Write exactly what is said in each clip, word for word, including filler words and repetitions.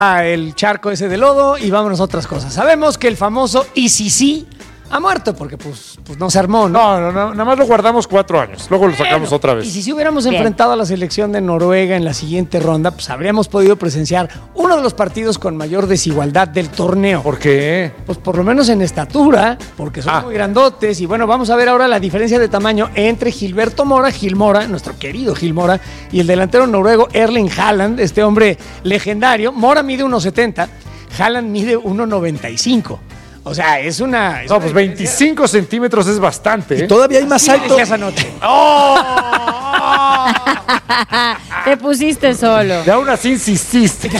el charco ese de lodo y vámonos a otras cosas. Sabemos que el famoso I C C ha muerto porque pues, pues no se armó, ¿no? No, no, no, nada más lo guardamos cuatro años, luego lo sacamos Bueno, otra vez. Y si, si hubiéramos Bien. enfrentado a la selección de Noruega en la siguiente ronda, pues habríamos podido presenciar uno de los partidos con mayor desigualdad del torneo. ¿Por qué? Pues por lo menos en estatura, porque son Ah. muy grandotes. Y bueno, vamos a ver ahora la diferencia de tamaño entre Gilberto Mora, Gil Mora, nuestro querido Gil Mora, y el delantero noruego Erling Haaland, este hombre legendario. Mora mide uno setenta, Haaland mide uno noventa y cinco. O sea, es una... es No, una pues diferencia. veinticinco centímetros es bastante, ¿eh? Y todavía hay más Sí, alto. decía esa nota. Te pusiste solo. Y aún así insististe.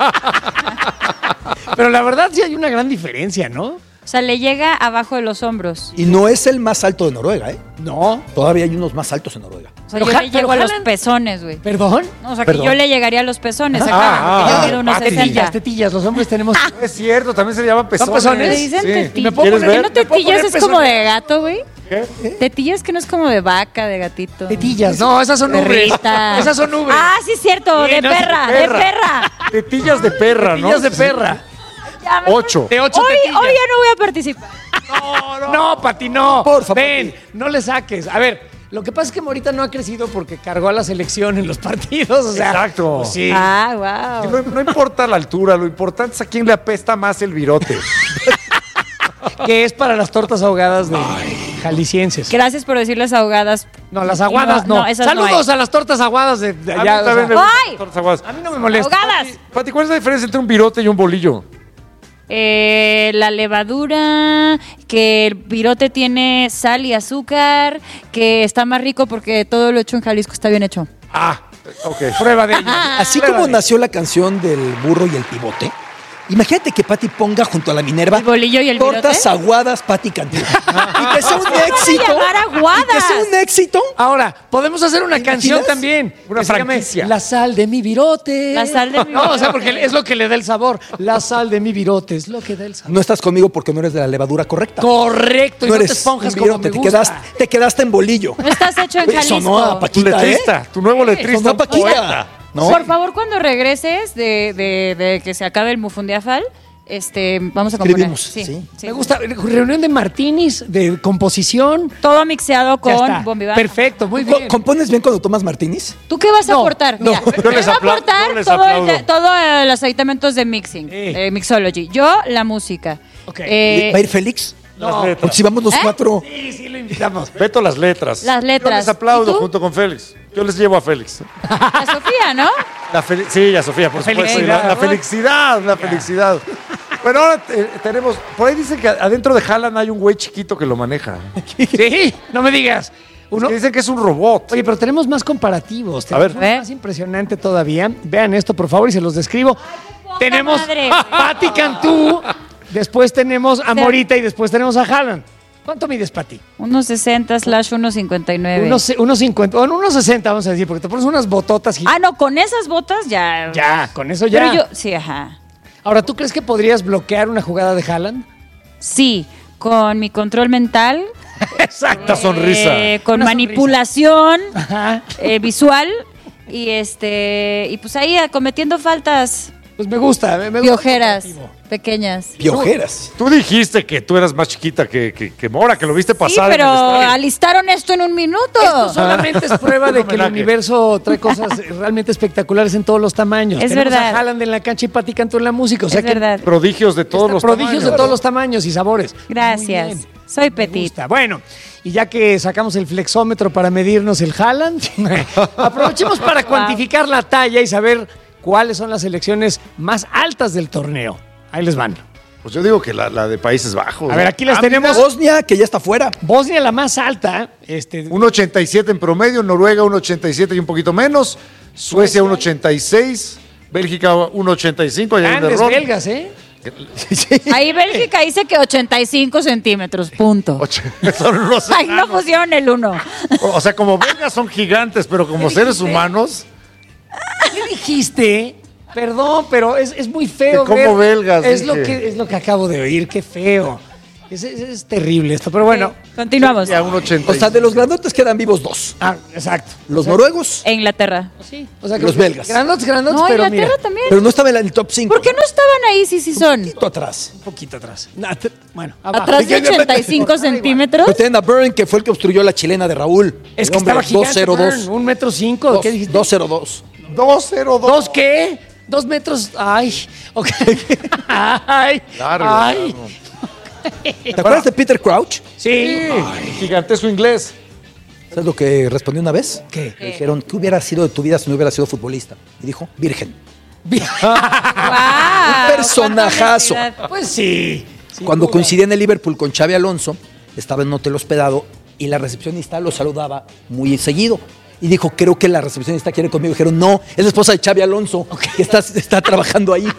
Pero la verdad sí hay una gran diferencia, ¿no? O sea, le llega abajo de los hombros. Y no es el más alto de Noruega, ¿eh? No. Todavía hay unos más altos en Noruega. O sea, Pero yo Ja- le pero llego a los Haaland- pezones, güey. ¿Perdón? No, o sea, Perdón. que yo le llegaría a los pezones. Ah, acá, ah, porque yo mido unos Tetillas, sesenta. tetillas. Los hombres tenemos... Es cierto, también se llaman pezones. pezones? Le dicen Sí. tetillas. ¿Me puedo ¿Quieres poner- ¿Qué ver? no ¿Me puedo tetillas poner es como pezones? de gato, güey? ¿Qué? Tetillas que no es como de vaca, de gatito. Tetillas. No, esas son ubres. Perrita. Esas son ubres. Ah, sí, cierto, Bien, de no, perra, de de perra. perra. Tetillas de perra, ¿no? Tetillas de perra. Ya, mejor- Ocho. De ocho Hoy, tetillas. hoy ya no voy a participar. No, no. No, Pati, no. Porfa, Ven, Pati. no le saques. A ver, lo que pasa es que Morita no ha crecido porque cargó a la selección en los partidos. O sea, Exacto. pues sí. Ah, wow. No, no importa la altura, lo importante es a quién le apesta más el virote. Que es para las tortas ahogadas de jaliscienses. Gracias por decir las ahogadas. No, las aguadas no. No, esas no Saludos hay. a las tortas aguadas de, de A mí allá. o también sea, me gustan ¡Ay! las tortas aguadas. a mí no me molesta. Ahogadas. Pati, ¿cuál es la diferencia entre un virote y un bolillo? Eh, la levadura, que el virote tiene sal y azúcar, que está más rico porque todo lo hecho en Jalisco está bien hecho. Ah, ok. Prueba de ello. Así Prueba como de nació la canción del burro y el pivote, imagínate que Pati ponga junto a la Minerva ¿El bolillo y el tortas virote? aguadas Pati Cantú. Y que sea un ¿Cómo van a éxito. llamar aguadas? Y que sea un éxito. Ahora, podemos hacer una ¿Te canción imaginas? también. Una que se llame franquicia. La sal de mi virote. La sal de mi No, o sea, virote. porque es lo que le da el sabor. La sal de mi virote es lo que da el sabor. No estás conmigo porque no eres de la levadura correcta. Correcto. Y No no, te eres esponjas un como virote, me te gusta. quedaste, te quedaste en bolillo. No estás hecho en Oye, Jalisco. sonó a Tu Paquita, ¿eh? letrista, tu nuevo letrista. Sonó a un Paquita. poeta. ¿No? Por favor, cuando regreses de, de, de que se acabe el Mufundiafal, este, vamos a componer. Escribimos, sí. Me gusta. Reunión de martinis, de composición. Todo mixeado Ya con está. bombi baja. Perfecto, muy Co- bien. ¿Compones bien cuando tomas martinis? ¿Tú qué vas a No, aportar? no. Mira, Yo yo les voy a apla- aportar yo les todo el- aplaudo. todos eh, los aditamentos de mixing, Sí. de mixology. Yo, la música. Ok. Eh, ¿Va a ir Félix? No. Las Porque letras. si vamos los ¿Eh? cuatro. Sí, sí, lo invitamos. Beto, las letras. Las letras. Yo les aplaudo ¿Y tú? junto con Félix. Yo les llevo a Félix. a Sofía, ¿no? La fel- sí, a Sofía, por La supuesto. y felicidad, La, la ¿no? felicidad, la felicidad. Bueno, ahora eh, tenemos. Por ahí dicen que adentro de Haaland hay un güey chiquito que lo maneja. Sí, no me digas. Uno, Que dicen que es un robot. Oye, pero tenemos más comparativos. A ver. Tenemos uno más impresionante todavía. Vean esto, por favor, y se los describo. Tenemos madre. a Pati Cantú, después tenemos a Morita y después tenemos a Haaland. ¿Cuánto mides, Pati? uno sesenta slash uno cincuenta y nueve. Unos, unos cincuenta, bueno, unos sesenta, vamos a decir, porque te pones unas bototas y Ah, no, con esas botas ya. ya, con eso ya. Pero yo, sí, ajá. Ahora, ¿tú crees que podrías bloquear una jugada de Haaland? Sí, con mi control mental. Exacta sonrisa. eh, con Una manipulación Ajá. eh, visual. Y este. Y pues ahí cometiendo faltas Pues me gusta, me, me gusta. piojeras el comparativo. pequeñas. Piojeras. Tú dijiste que tú eras más chiquita que, que, que Mora, que lo viste Sí, pasar. pero en el estadio. alistaron esto en un minuto. Esto solamente es prueba de Un que el homenaje. universo trae cosas realmente espectaculares en todos los tamaños. Es Tenemos verdad. a Haaland en la cancha y Pati Cantú en la música. O sea Es que verdad. Prodigios de todos está- los prodigios tamaños. de todos los tamaños y sabores. Gracias. Muy bien. Soy Me petit. gusta. Bueno, y ya que sacamos el flexómetro para medirnos el Haaland, aprovechemos para Wow. cuantificar la talla y saber cuáles son las selecciones más altas del torneo. Ahí les van. Pues yo digo que la, la de Países Bajos. A ver, aquí las Ah, tenemos. Bosnia, que ya está fuera. Bosnia la más alta. Este, Un ochenta y siete en promedio, Noruega un ochenta y siete y un poquito menos, Suecia un ochenta y seis, Bélgica un ochenta y cinco, hay un grandes error. belgas, ¿eh? Ahí Bélgica dice que ochenta y cinco centímetros, punto. Och- Son unos Ay, no enanos. pusieron el uno. O sea, como belgas son gigantes, pero como seres dijiste? humanos, ¿Qué dijiste? Perdón, pero es, es muy feo. Que como ver- belgas, Es dije. lo, que, es lo que acabo de oír, qué feo. Es, es, es terrible esto, pero bueno. Sí, continuamos. Y a un ochenta. O sea, de los grandotes quedan vivos dos. Ah, exacto. Los O sea, noruegos, E Inglaterra. Sí. O sea, que Los belgas. Grandotes, grandotes, No, pero Inglaterra mira, también. pero no estaba en el top cinco. ¿Por qué no estaban ahí si sí son? Un poquito atrás. un poquito atrás. Nah, te- Bueno, abajo. Atrás de ochenta y cinco centímetros. Pero tienen a Byrne, que fue el que obstruyó la chilena de Raúl. Es El que hombre, estaba gigante, dos cero dos. Burn, un metro cinco. ¿Qué dijiste? dos cero dos. dos cero dos. ¿Dos qué? Dos metros. Ay, ok. Ay, Largo, ay. largo. ¿Te acuerdas de Peter Crouch? Sí. Sí, gigantesco inglés. ¿Sabes lo que respondió una vez? ¿Qué? Le dijeron, ¿qué hubiera sido de tu vida si no hubiera sido futbolista? Y dijo, virgen. ¡Wow! Un personajazo. ¡Cuánta honestidad! Pues sí. Sin Cuando duda. coincidí en el Liverpool con Xavi Alonso, estaba en un hotel hospedado y la recepcionista lo saludaba muy seguido. Y dijo, creo que la recepcionista quiere conmigo. Dijeron, no, es la esposa de Xavi Alonso, que está, está trabajando ahí.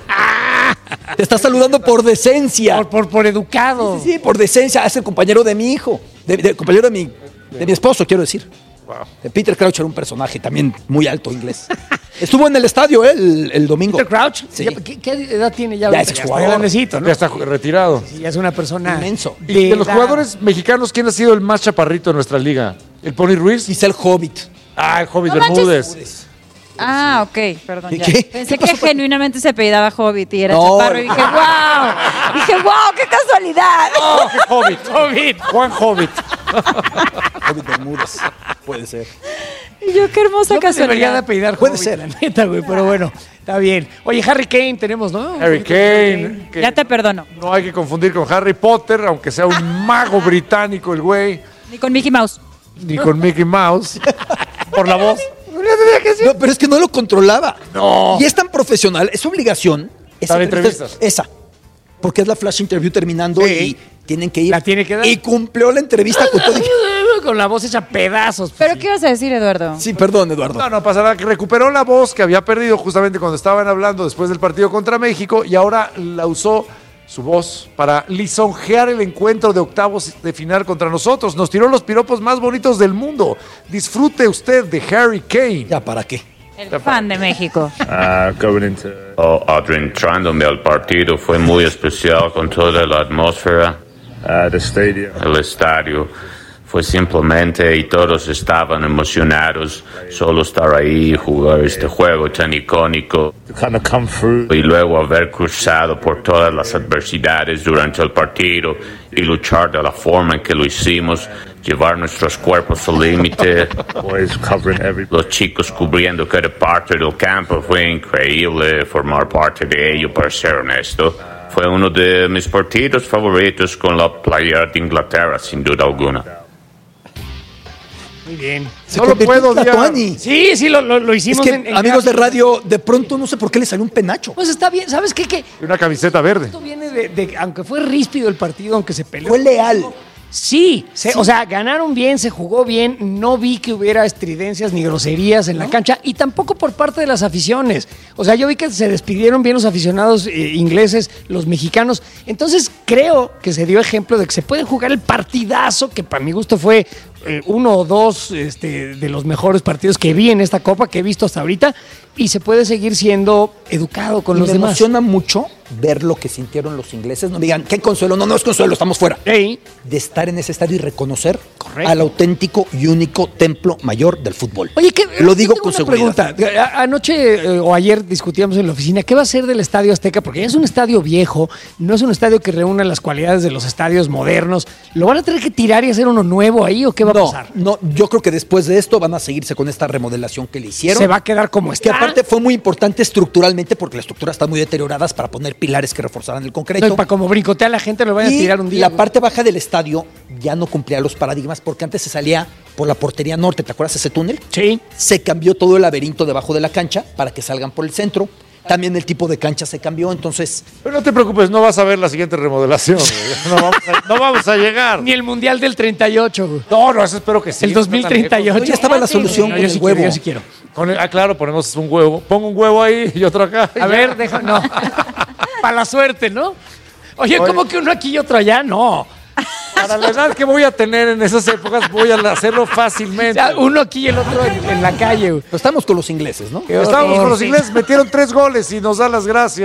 Te está saludando por decencia. Por, por, por educado. Sí, sí, por decencia. Es el compañero de mi hijo, de, de- compañero de mi, de mi esposo, quiero decir. Eh, Peter Crouch era un personaje también muy alto inglés. Estuvo en el estadio eh, el, el domingo. Peter Crouch. Sí. Ya, ¿Qué, qué edad tiene ya? Ya ahorita? es está jugador. grandecito, ¿no? Ya está retirado. Sí, ya es una persona Inmenso. Y de los edad. jugadores mexicanos, ¿quién ha sido el más chaparrito de nuestra liga? ¿El Pony Ruiz? Quizá el Hobbit. Ah, el Hobbit No Bermúdez. Ah, ok, perdón. ¿Qué, ya. qué? Pensé ¿Qué que pasó? genuinamente se apellidaba Hobbit y era No. chaparro y dije, wow. Dije, wow, qué casualidad. Oh, qué Hobbit. Hobbit. Juan Hobbit. Hobbit Bermúdez. Puede ser. Y yo, qué hermosa Yo me debería de casualidad. apellidar Puede Hobbit, ser. la neta, güey, pero bueno, está bien. Oye, Harry Kane tenemos, ¿no? Harry Kane. que Ya te perdono. No hay que confundir con Harry Potter, aunque sea un mago británico el güey, Ni con Mickey Mouse. ni con Mickey Mouse. Por la voz. No, pero es que no lo controlaba. No. Y es tan profesional, es su obligación. Esa Dar entrevista es- entrevistas. Esa. Porque es la flash interview terminando Sí. y tienen que ir. La tiene que dar. Y cumplió la entrevista con todo. Con la voz hecha pedazos. pues, ¿Pero sí. qué ibas a decir, Eduardo? Sí, perdón, Eduardo. No, no pasa nada, que recuperó la voz que había perdido justamente cuando estaban hablando después del partido contra México y ahora la usó su voz para lisonjear el encuentro de octavos de final contra nosotros. Nos tiró los piropos más bonitos del mundo. Disfrute usted de Harry Kane. Ya, ¿para qué? El fan de México. Uh, going into oh, adentrándome al partido fue muy especial con toda la atmósfera. Uh, the stadium. El estadio fue simplemente y todos estaban emocionados solo estar ahí y jugar este juego tan icónico To kind of come through. y luego haber cruzado por todas las adversidades durante el partido y luchar de la forma en que lo hicimos, llevar nuestros cuerpos al límite. Boys covering every. Los chicos cubriendo cada parte del campo, fue increíble formar parte de ello, para ser honesto. Fue uno de mis partidos favoritos con la playera de Inglaterra, sin duda alguna. Muy bien. Se No lo convirtió puedo en odiar. Tlatuani. Sí, sí, lo, lo, lo Es hicimos que, en, en amigos de gráfico. radio, de pronto no sé por qué le salió un penacho. Pues está bien, ¿sabes qué? Que Y una camiseta verde. esto viene de, de- aunque fue ríspido el partido, aunque se peleó. Fue leal. Sí, se- o sea, ganaron bien, se jugó bien, no vi que hubiera estridencias ni groserías en la cancha y tampoco por parte de las aficiones. O sea, yo vi que se despidieron bien los aficionados eh, ingleses, los mexicanos. Entonces creo que se dio ejemplo de que se puede jugar el partidazo, que para mi gusto fue eh, uno o dos este, de los mejores partidos que vi en esta Copa, que he visto hasta ahorita, y se puede seguir siendo educado con Y los me demás. emociona mucho ver lo que sintieron los ingleses. No me digan, ¿qué consuelo? No, no es consuelo, estamos fuera. Ey, De estar en ese estadio y reconocer Correcto. al auténtico y único templo mayor del fútbol. Oye, ¿qué, lo digo tengo con una seguridad. pregunta. A- Anoche eh, o ayer discutíamos en la oficina, ¿qué va a ser del Estadio Azteca? Porque ya es un estadio viejo, no es un estadio que reúna las cualidades de los estadios modernos. ¿Lo van a tener que tirar y hacer uno nuevo ahí o qué va a No, pasar? no, yo creo que después de esto van a seguirse con esta remodelación que le hicieron. Se va a quedar como Es que está. aparte fue muy importante estructuralmente porque la estructura está muy deteriorada para poner pilares que reforzaran el concreto. No, y para como brincotea la gente lo van a Y tirar un día. la parte baja del estadio ya no cumplía los paradigmas porque antes se salía por la portería norte, ¿te acuerdas ese túnel? Sí. Se cambió todo el laberinto debajo de la cancha para que salgan por el centro. También el tipo de cancha se cambió, entonces Pero no te preocupes, no vas a ver la siguiente remodelación. güey. No vamos a, no vamos a llegar. Ni el Mundial del treinta y ocho, güey. No, no, eso espero que sí. El no dos mil está tan treinta y lejos. ocho. ya estaba la solución No, con yo el sí huevo. quiero, yo sí quiero. Con el- ah, claro, ponemos un huevo. Pongo un huevo ahí y otro acá. A ver, deja, no. Para la suerte, ¿no? Oye, Oye. ¿cómo que uno aquí y otro allá? No. Para la edad que voy a tener en esas épocas, voy a hacerlo O fácilmente. sea, uno aquí y el otro en, en la calle, güey. pero estamos con los ingleses, ¿no? Qué Estábamos horror, con los sí. ingleses, metieron tres goles y nos da las gracias.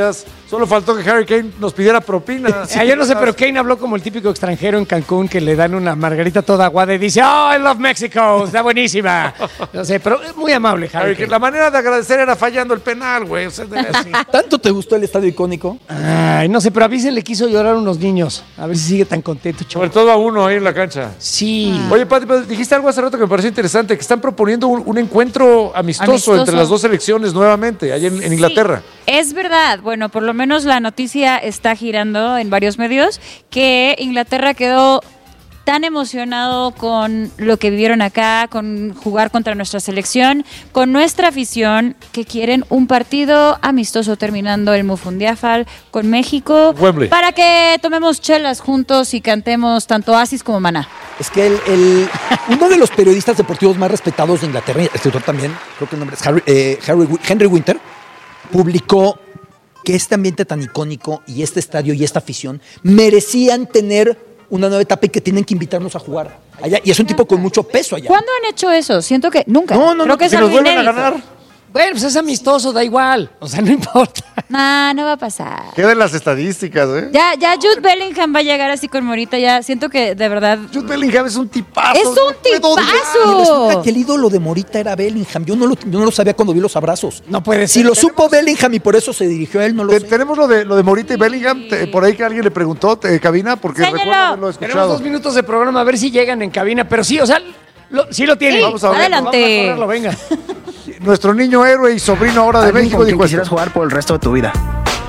Solo faltó que Harry Kane nos pidiera propina. Ah, yo no sé, pero Kane habló como el típico extranjero en Cancún que le dan una margarita toda aguada y dice, oh, I love Mexico, está buenísima. No sé, pero muy amable, Harry Harry Kane. Kane. La manera de agradecer era fallando el penal, güey. O sea, de- Sí. ¿Tanto te gustó el estadio icónico? Ay, no sé, pero a mí se le quiso llorar a unos niños. A ver si sigue tan contento, Sobre chaval. todo a uno ahí en la cancha. Sí. Oye, Pati, pero dijiste algo hace rato que me pareció interesante, que están proponiendo un, un encuentro amistoso, Amistoso. entre las dos selecciones nuevamente, allá en, en Inglaterra. Sí, es verdad. Bueno, por lo menos la noticia está girando en varios medios que Inglaterra quedó tan emocionado con lo que vivieron acá, con jugar contra nuestra selección, con nuestra afición, que quieren un partido amistoso terminando el Mufundiafal con México Wembley. para que tomemos chelas juntos y cantemos tanto Oasis como Maná. Es que el, el- uno de los periodistas deportivos más respetados de Inglaterra, escritor también, creo que el nombre es Harry, eh, Harry Wi- Henry Winter, publicó que este ambiente tan icónico y este estadio y esta afición merecían tener una nueva etapa y que tienen que invitarnos a jugar allá. Y es un tipo con mucho peso allá. ¿Cuándo han hecho eso? Siento que nunca. No, no, Creo no, que es si nos algo vuelven a inédito. ganar. Bueno, pues es amistoso, da igual. O sea, no importa. Nah, no va a pasar. Quedan las estadísticas, ¿eh? Ya, ya Jude Bellingham va a llegar así con Morita, ya siento que de verdad... Jude Bellingham es un tipazo. ¡Es un no puedo tipazo! odiarlo. Y resulta que el ídolo de Morita era Bellingham. Yo no lo, yo no lo sabía cuando vi los abrazos. No puede Si ser. lo supo Bellingham y por eso se dirigió a él, no lo Te- sé. Tenemos lo de, lo de Morita y Bellingham, te- por ahí que alguien le preguntó, te- cabina, porque Enséñalo. recuerdo haberlo Tenemos escuchado. dos minutos de programa, a ver si llegan en cabina. Pero sí, o sea, lo- sí lo tienen. Sí, Vamos a ver. adelante. Vamos a correrlo, venga. Nuestro niño héroe y sobrino ahora de Alguien México con quien dijo quisieras esto. jugar por el resto de tu vida.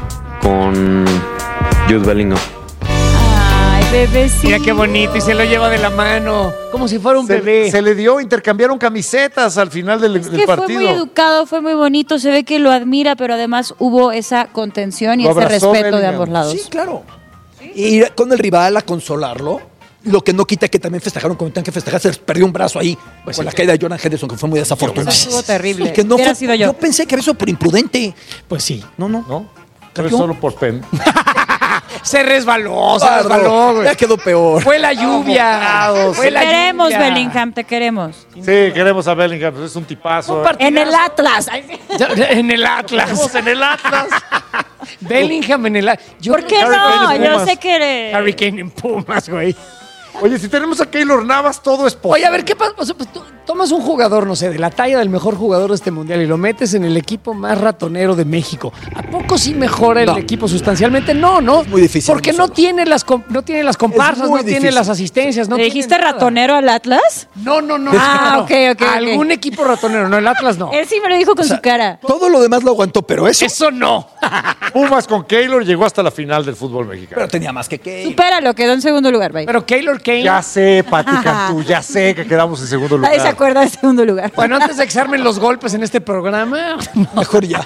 Con Jude Bellingham. Ay, bebecito. Mira qué bonito y se lo lleva de la mano, como si fuera un bebé. Se, se le dio, intercambiaron camisetas al final del, Es del que fue partido. muy educado, fue muy bonito, se ve que lo admira, pero además hubo esa contención y Lo ese abrazó respeto de Bellingham. ambos lados. Sí, claro. Ir con el rival a consolarlo. Lo que no quita que también festejaron como tenían que festejar. Se les perdió un brazo ahí con la caída de Jordan Henderson, que fue muy desafortunada. Eso estuvo terrible. Y que no Hubiera fue- sido yo. pensé que había sido por imprudente. Pues sí. No, no. ¿No? Pero ¿Cayó? solo por pen. Se resbaló, se Pardo, resbaló, güey. ya quedó peor. Fue la lluvia. Fue Te la queremos, lluvia. Bellingham, te queremos. Sí, queremos a Bellingham, pues es un tipazo. Un partidazo. En el Atlas. Ay, sí. Ya, En el Atlas. en el Atlas. Bellingham en el Atlas. Yo ¿Por qué creo que Harry Kane no? en Yo Pumas. sé que eres... Harry Kane en Pumas, güey. Oye, si tenemos a Keylor Navas, todo es posible. Oye, a ver, ¿qué pasa? O sea, pues, tú tomas un jugador, no sé, de la talla del mejor jugador de este mundial y lo metes en el equipo más ratonero de México. ¿A poco sí mejora el No. equipo sustancialmente? No, ¿no? Es muy difícil Porque no nosotros. tiene las, com- no tiene las comparsas, muy no tiene difícil. las asistencias. No ¿Le tiene dijiste nada. ratonero al Atlas? No, no, no. Ah, no. ok, ok, ok. Algún equipo ratonero, no, el Atlas no. Él sí me lo dijo con su cara. Todo lo demás lo aguantó, pero eso. Eso no. Pumas con Keylor llegó hasta la final del fútbol mexicano. Pero tenía más que que. Supéralo, quedó en segundo lugar, bye. Pero Keylor Kane. Ya sé, Pati Cantú, ya sé que quedamos en segundo lugar. Nadie se acuerda de segundo lugar. Bueno, antes de que se armen los golpes en este programa. Mejor ya.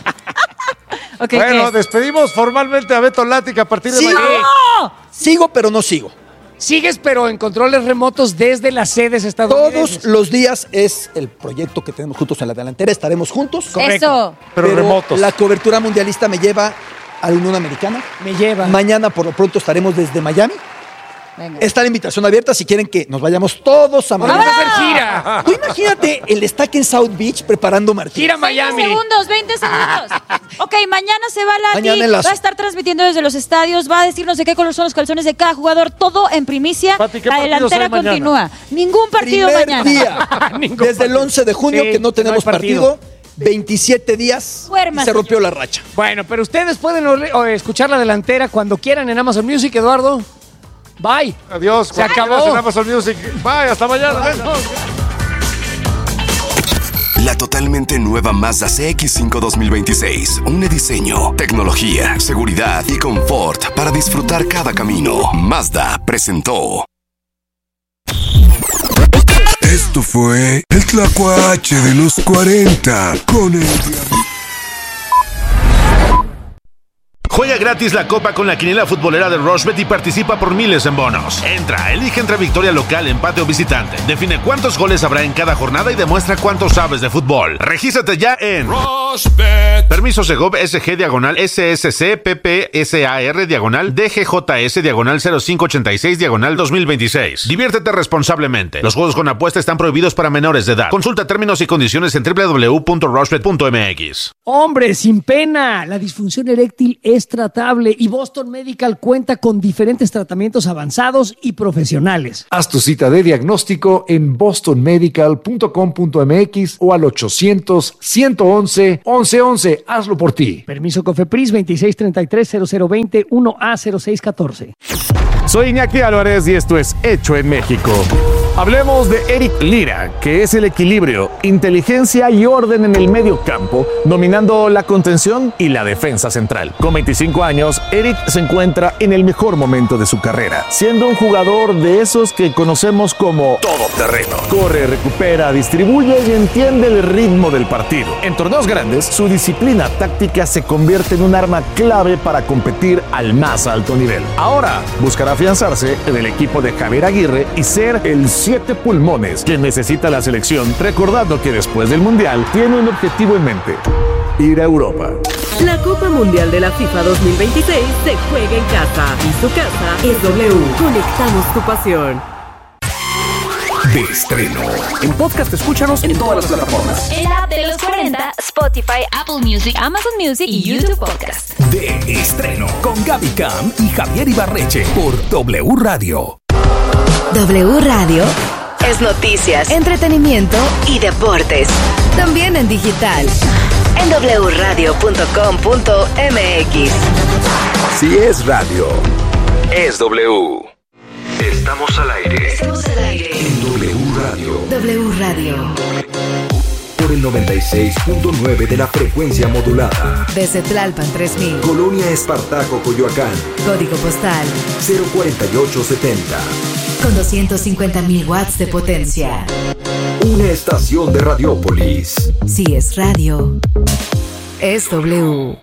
Ok, Bueno, ¿qué? despedimos formalmente a Beto Lática a partir de Sí. mañana. ¡No! Sigo, pero no sigo. Sigues, pero en controles remotos desde las sedes estadounidenses. Todos los días es el proyecto que tenemos juntos en la delantera. Estaremos juntos. Eso. Pero remotos. La cobertura mundialista me lleva a la Unión Americana. Me lleva. Mañana, por lo pronto, estaremos desde Miami. Venga. Está la invitación abierta si quieren que nos vayamos todos a Vamos Miami. a hacer gira. Tú imagínate el destaque en South Beach preparando Martín. Gira Miami. veinte segundos, veinte segundos. Ok, mañana se va Lati, Mañana en las- va a estar transmitiendo desde los estadios, va a decirnos de qué color son los calzones de cada jugador, todo en primicia. Pati, ¿qué La partidos delantera hay mañana? continúa. Ningún partido Primer mañana. día. Ningún Desde el partido. once de junio Sí, que no tenemos no hay partido. partido. veintisiete días y Duérmase. se rompió la racha. Bueno, pero ustedes pueden ole- o escuchar la delantera cuando quieran en Amazon Music, Eduardo. Bye. Adiós. Se cuando acabó. quieras en Amazon Music. Bye, hasta mañana. La totalmente nueva Mazda C X cinco dos mil veintiséis. Un diseño, tecnología, seguridad y confort para disfrutar cada camino. Mazda presentó. Esto fue el Tlacuache de los cuarenta con el Diablo. Juega gratis la copa con la quiniela futbolera de Rushbet y participa por miles en bonos. Entra, elige entre victoria local, empate o visitante. Define cuántos goles habrá en cada jornada y demuestra cuánto sabes de fútbol. Regístrate ya en Rushbet. Permiso Segov S G diagonal S S C P P S A R diagonal D G J S diagonal cero cinco ochenta y seis diagonal dos mil veintiséis. Diviértete responsablemente. Los juegos con apuesta están prohibidos para menores de edad. Consulta términos y condiciones en doble u doble u doble u punto rushbet punto m x. Hombre, sin pena, la disfunción eréctil es tratable y Boston Medical cuenta con diferentes tratamientos avanzados y profesionales. Haz tu cita de diagnóstico en boston medical punto com punto m x o al ochocientos, ciento once, once once. Hazlo por ti. Permiso COFEPRIS veintiséis treinta y tres cero cero veinte uno A cero seis catorce. Soy Iñaki Álvarez y esto es Hecho en México. Hablemos de Eric Lira, que es el equilibrio, inteligencia y orden en el medio campo, dominando la contención y la defensa central. Con veinticinco años, Eric se encuentra en el mejor momento de su carrera, siendo un jugador de esos que conocemos como todoterreno. Corre, recupera, distribuye y entiende el ritmo del partido. En torneos grandes, su disciplina táctica se convierte en un arma clave para competir al más alto nivel. Ahora, buscará afianzarse en el equipo de Javier Aguirre y ser el siete pulmones que necesita la selección, recordando que después del Mundial tiene un objetivo en mente: ir a Europa. La Copa Mundial de la FIFA dos mil veintiséis se juega en casa y su casa es W. Conectamos tu pasión. De estreno. En podcast, escúchanos en todas las plataformas. El app de los cuarenta, Spotify, Apple Music, Amazon Music y YouTube Podcast. De estreno. Con Gaby Cam y Javier Ibarreche por W Radio. W Radio es noticias, entretenimiento y deportes. También en digital. En doble u radio punto com punto m x. Si es radio, es W. Estamos al aire. Estamos al aire. En W Radio. W Radio. Por el noventa y seis punto nueve de la frecuencia modulada. Desde Tlalpan tres mil. Colonia Espartaco, Coyoacán. Código postal cero cuarenta y ocho setenta. Con doscientos cincuenta mil watts de potencia. Una estación de Radiópolis. Si es radio, es W.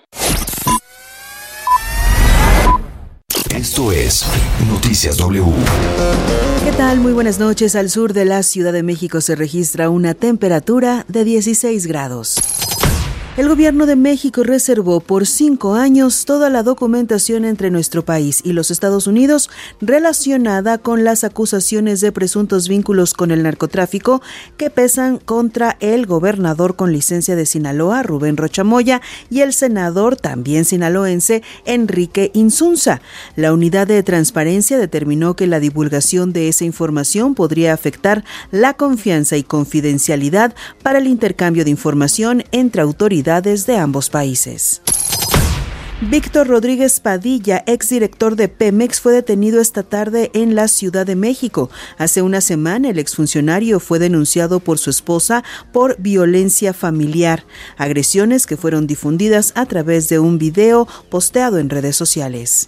Esto es Noticias W. ¿Qué tal? Muy buenas noches. Al sur de la Ciudad de México se registra una temperatura de dieciséis grados. El gobierno de México reservó por cinco años toda la documentación entre nuestro país y los Estados Unidos relacionada con las acusaciones de presuntos vínculos con el narcotráfico que pesan contra el gobernador con licencia de Sinaloa, Rubén Rocha Moya, y el senador, también sinaloense, Enrique Insunza. La unidad de transparencia determinó que la divulgación de esa información podría afectar la confianza y confidencialidad para el intercambio de información entre autoridades de ambos países. Víctor Rodríguez Padilla, exdirector de Pemex, fue detenido esta tarde en la Ciudad de México. Hace una semana, el exfuncionario fue denunciado por su esposa por violencia familiar, agresiones que fueron difundidas a través de un video posteado en redes sociales.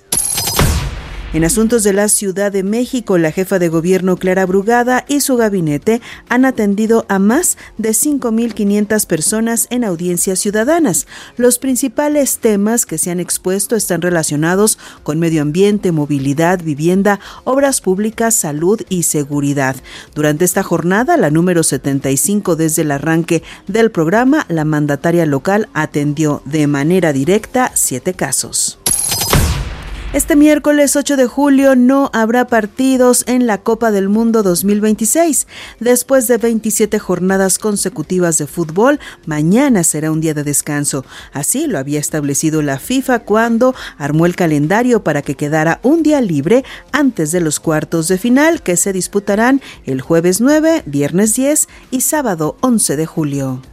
En asuntos de la Ciudad de México, la jefa de gobierno Clara Brugada y su gabinete han atendido a más de cinco mil quinientas personas en audiencias ciudadanas. Los principales temas que se han expuesto están relacionados con medio ambiente, movilidad, vivienda, obras públicas, salud y seguridad. Durante esta jornada, la número setenta y cinco desde el arranque del programa, la mandataria local atendió de manera directa siete casos. Este miércoles ocho de julio no habrá partidos en la Copa del Mundo dos mil veintiséis. Después de veintisiete jornadas consecutivas de fútbol, mañana será un día de descanso. Así lo había establecido la FIFA cuando armó el calendario para que quedara un día libre antes de los cuartos de final que se disputarán el jueves nueve, viernes diez y sábado once de julio.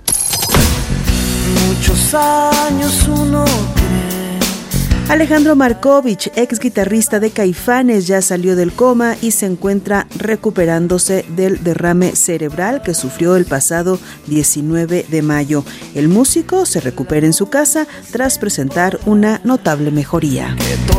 Muchos años uno Alejandro Markovich, ex guitarrista de Caifanes, ya salió del coma y se encuentra recuperándose del derrame cerebral que sufrió el pasado diecinueve de mayo. El músico se recupera en su casa tras presentar una notable mejoría.